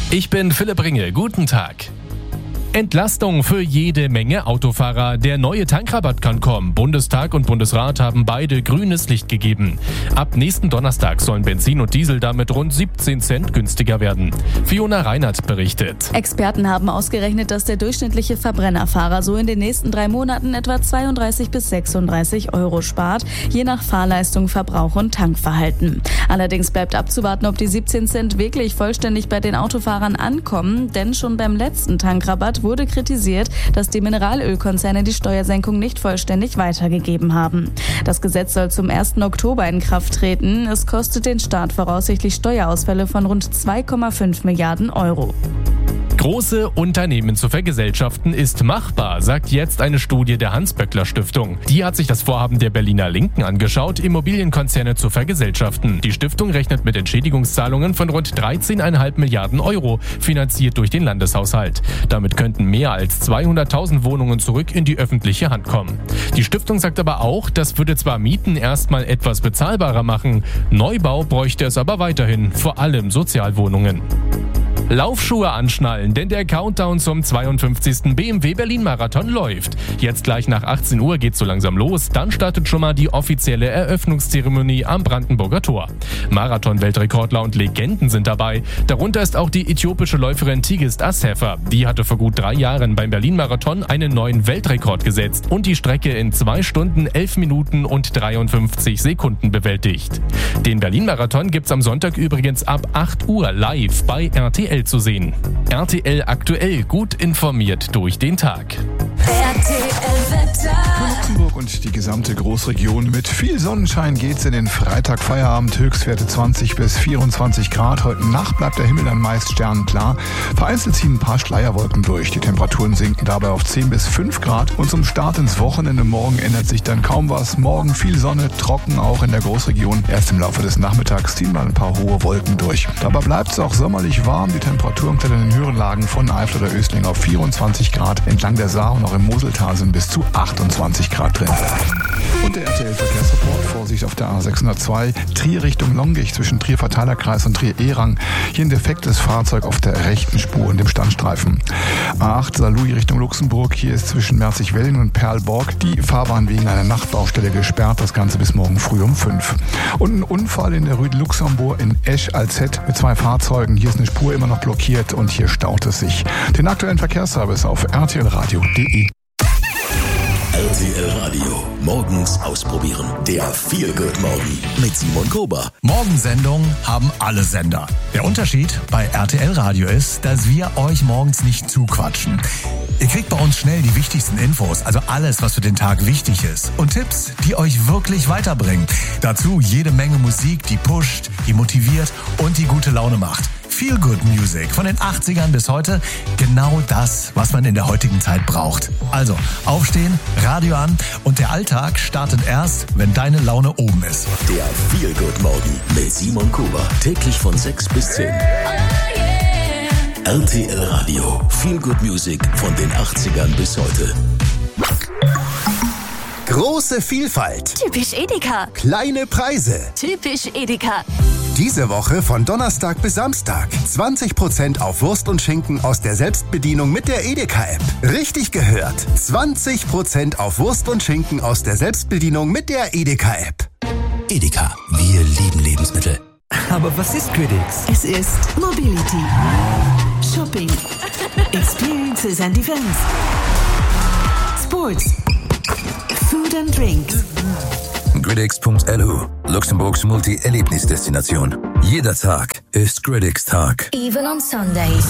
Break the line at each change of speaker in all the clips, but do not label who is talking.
Ich bin Philipp Ringe. Guten Tag. Entlastung für jede Menge Autofahrer. Der neue Tankrabatt kann kommen. Bundestag und Bundesrat haben beide grünes Licht gegeben. Ab nächsten Donnerstag sollen Benzin und Diesel damit rund 17 Cent günstiger werden. Fiona Reinhardt berichtet.
Experten haben ausgerechnet, dass der durchschnittliche Verbrennerfahrer so in den nächsten 3 Monaten etwa 32 bis 36 Euro spart, je nach Fahrleistung, Verbrauch und Tankverhalten. Allerdings bleibt abzuwarten, ob die 17 Cent wirklich vollständig bei den Autofahrern ankommen, denn schon beim letzten Tankrabatt wurde kritisiert, dass die Mineralölkonzerne die Steuersenkung nicht vollständig weitergegeben haben. Das Gesetz soll zum 1. Oktober in Kraft treten. Es kostet den Staat voraussichtlich Steuerausfälle von rund 2,5 Milliarden Euro.
Große Unternehmen zu vergesellschaften ist machbar, sagt jetzt eine Studie der Hans-Böckler-Stiftung. Die hat sich das Vorhaben der Berliner Linken angeschaut, Immobilienkonzerne zu vergesellschaften. Die Stiftung rechnet mit Entschädigungszahlungen von rund 13,5 Milliarden Euro, finanziert durch den Landeshaushalt. Damit könnten mehr als 200.000 Wohnungen zurück in die öffentliche Hand kommen. Die Stiftung sagt aber auch, das würde zwar Mieten erstmal etwas bezahlbarer machen, Neubau bräuchte es aber weiterhin, vor allem Sozialwohnungen. Laufschuhe anschnallen, denn der Countdown zum 52. BMW Berlin-Marathon läuft. Jetzt gleich nach 18 Uhr geht's so langsam los, dann startet schon mal die offizielle Eröffnungszeremonie am Brandenburger Tor. Marathon-Weltrekordler und Legenden sind dabei, darunter ist auch die äthiopische Läuferin Tigist Assefa. Die hatte vor gut 3 Jahren beim Berlin-Marathon einen neuen Weltrekord gesetzt und die Strecke in 2 Stunden, 11 Minuten und 53 Sekunden bewältigt. Den Berlin-Marathon gibt's am Sonntag übrigens ab 8 Uhr live bei RTL zu sehen. RTL aktuell, gut informiert durch den Tag.
Luxemburg und die gesamte Großregion. Mit viel Sonnenschein geht's in den Freitag-Feierabend. Höchstwerte 20 bis 24 Grad. Heute Nacht bleibt der Himmel dann meist sternklar. Vereinzelt ziehen ein paar Schleierwolken durch. Die Temperaturen sinken dabei auf 10 bis 5 Grad. Und zum Start ins Wochenende morgen ändert sich dann kaum was. Morgen viel Sonne, trocken auch in der Großregion. Erst im Laufe des Nachmittags ziehen mal ein paar hohe Wolken durch. Dabei bleibt es auch sommerlich warm. Die Temperaturen klettern in den höheren Lagen von Eifel oder Ösling auf 24 Grad. Entlang der Saar und auch im Moseltal sind bis zu 28 Grad drin. Und der RTL-Verkehrsreport. Vorsicht auf der A602. Trier Richtung Longich zwischen Trier-Verteilerkreis und Trier-Erang. Hier ein defektes Fahrzeug auf der rechten Spur und dem Standstreifen. A8 Saarlouis Richtung Luxemburg. Hier ist zwischen Merzig-Wellingen und Perlborg die Fahrbahn wegen einer Nachtbaustelle gesperrt. Das Ganze bis morgen früh um 5. Und ein Unfall in der Rue de Luxembourg in Esch-Alzette mit 2 Fahrzeugen. Hier ist eine Spur immer noch blockiert und hier staut es sich. Den aktuellen Verkehrsservice auf rtlradio.de.
RTL Radio. Morgens ausprobieren. Der Feel-Good-Morgen mit Simon Kober.
Morgensendungen haben alle Sender. Der Unterschied bei RTL Radio ist, dass wir euch morgens nicht zuquatschen. Ihr kriegt bei uns schnell die wichtigsten Infos, also alles, was für den Tag wichtig ist. Und Tipps, die euch wirklich weiterbringen. Dazu jede Menge Musik, die pusht, die motiviert und die gute Laune macht. Feel Good Music von den 80ern bis heute. Genau das, was man in der heutigen Zeit braucht. Also, aufstehen, Radio an und der Alltag startet erst, wenn deine Laune oben ist.
Der Feel Good Morgen mit Simon Kober. Täglich von 6 bis 10. RTL Radio. Feel Good Music von den 80ern bis heute.
Große Vielfalt.
Typisch Edeka.
Kleine Preise.
Typisch Edeka.
Diese Woche von Donnerstag bis Samstag. 20% auf Wurst und Schinken aus der Selbstbedienung mit der Edeka-App. Richtig gehört. 20% auf Wurst und Schinken aus der Selbstbedienung mit der Edeka-App.
Edeka. Wir lieben Lebensmittel.
Aber was ist Critics?
Es ist Mobility, Shopping, Experiences and Events, Sports, Food and Drinks.
Gridix.lu, Luxemburgs Multi-Erlebnisdestination. Jeder Tag ist Gridix Tag.
Even on Sundays.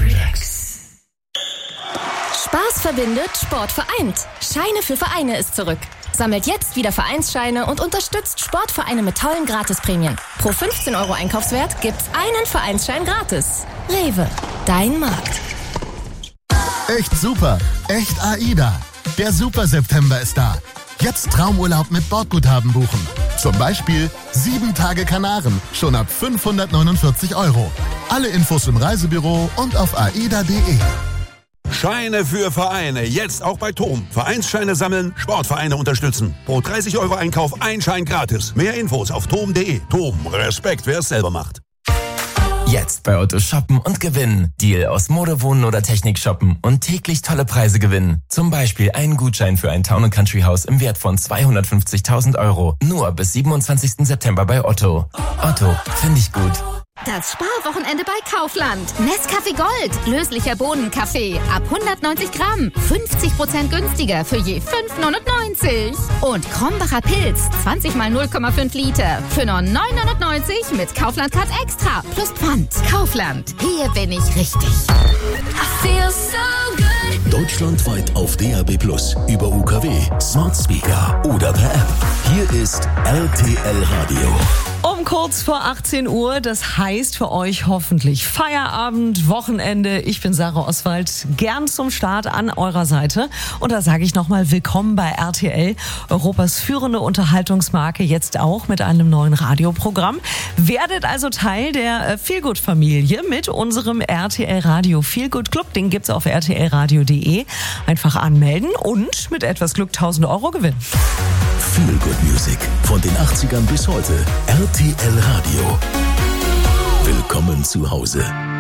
Spaß verbindet, Sport vereint. Scheine für Vereine ist zurück. Sammelt jetzt wieder Vereinsscheine und unterstützt Sportvereine mit tollen Gratisprämien. Pro 15 € Einkaufswert gibt's einen Vereinsschein gratis. Rewe, dein Markt.
Echt super, echt AIDA. Der Super September ist da. Jetzt Traumurlaub mit Bordguthaben buchen. Zum Beispiel 7 Tage Kanaren, schon ab 549 €. Alle Infos im Reisebüro und auf aida.de.
Scheine für Vereine, jetzt auch bei TOM. Vereinsscheine sammeln, Sportvereine unterstützen. Pro 30 € Einkauf ein Schein gratis. Mehr Infos auf tom.de. TOM, Respekt, wer es selber macht.
Jetzt bei Otto shoppen und gewinnen. Deal aus Mode, Wohnen oder Technik shoppen und täglich tolle Preise gewinnen. Zum Beispiel einen Gutschein für ein Town & Country Haus im Wert von 250.000 €. Nur bis 27. September bei Otto. Otto, finde ich gut.
Das Sparwochenende bei Kaufland. Nescafé Gold. Löslicher Bohnenkaffee. Ab 190 Gramm. 50% günstiger für je 5,99. Und Krombacher Pilz. 20 mal 0,5 Liter. Für nur 9,99 mit Kaufland Card Extra. Plus Pfand. Kaufland. Hier bin ich richtig.
Deutschlandweit auf DAB+, über UKW, Smart Speaker oder per App. Hier ist RTL Radio.
Um kurz vor 18 Uhr, das heißt für euch hoffentlich Feierabend, Wochenende. Ich bin Sarah Oswald, gern zum Start an eurer Seite. Und da sage ich nochmal willkommen bei RTL, Europas führende Unterhaltungsmarke, jetzt auch mit einem neuen Radioprogramm. Werdet also Teil der Feelgood-Familie mit unserem RTL Radio Feelgood Club. Den gibt's auf rtlradio.de. Einfach anmelden und mit etwas Glück 1.000 € gewinnen.
Feelgood Music von den 80ern bis heute. RTL Radio. Willkommen zu Hause.